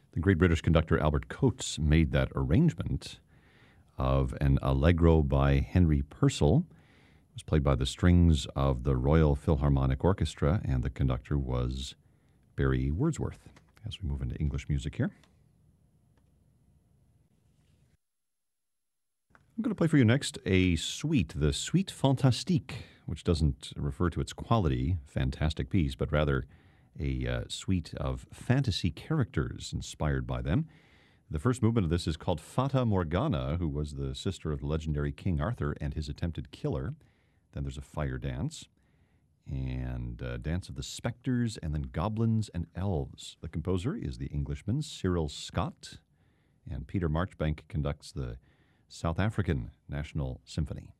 The great British conductor Albert Coates made that arrangement of an Allegro by Henry Purcell. It was played by the strings of the Royal Philharmonic Orchestra, and the conductor was Barry Wordsworth. As we move into English music here, I'm going to play for you next a suite, the Suite Fantastique, which doesn't refer to its quality, fantastic piece, but rather a suite of fantasy characters inspired by them. The first movement of this is called Fata Morgana, who was the sister of the legendary King Arthur and his attempted killer. Then there's a fire dance, and Dance of the Spectres, and then Goblins and Elves. The composer is the Englishman Cyril Scott, and Peter Marchbank conducts the South African National Symphony.